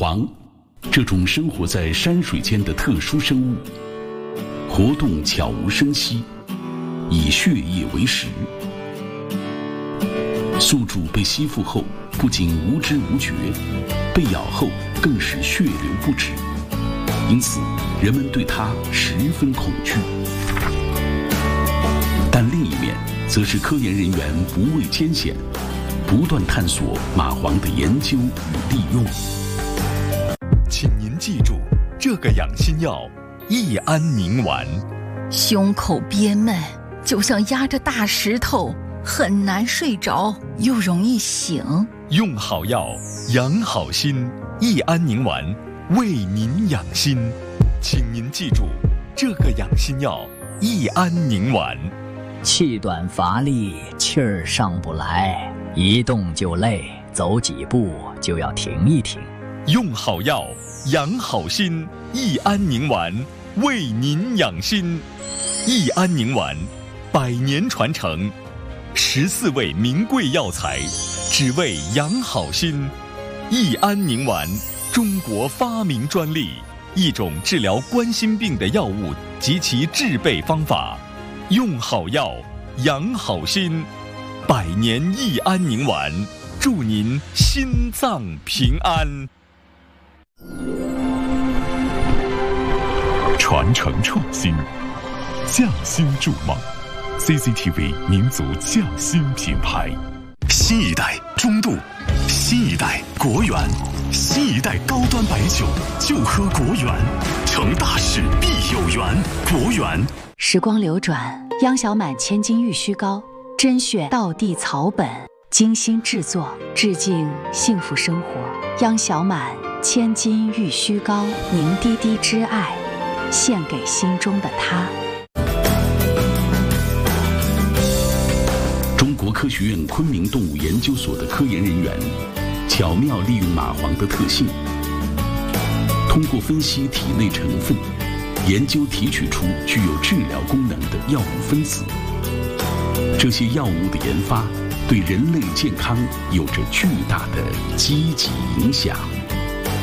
蟥，这种生活在山水间的特殊生物，活动悄无声息，以血液为食。宿主被吸附后，不仅无知无觉，被咬后更是血流不止，因此人们对它十分恐惧。但另一面，则是科研人员不畏艰险，不断探索蚂蟥的研究与利用。 请您记住，这个养心药益安宁丸。 胸口憋闷，就像压着大石头，很难睡着，又容易醒。 用好药，养好心，益安宁丸为您养心。请您记住，这个养心药益安宁丸。 气短乏力，气儿上不来，一动就累，走几步就要停一停。 用好药，养好心，益安宁丸为您养心。益安宁丸100年传承，14味名贵药材，只为养好心。益安宁丸，中国发明专利，一种治疗冠心病的药物及其制备方法。用好药，养好心，100年益安宁丸，祝您心脏平安。 传承创新，匠心筑梦。CCTV 民族匠心品牌。 新一代中度，新一代国源，新一代高端白酒就喝国源，成大事必有缘，国源。 时光流转，央小满千金玉虚膏，甄选道地草本，精心制作，致敬幸福生活。央小满千金玉虚膏，凝滴滴之爱，献给心中的他。 中国科学院昆明动物研究所的科研人员巧妙利用蚂蟥的特性，通过分析体内成分，研究提取出具有治疗功能的药物分子。这些药物的研发对人类健康有着巨大的积极影响。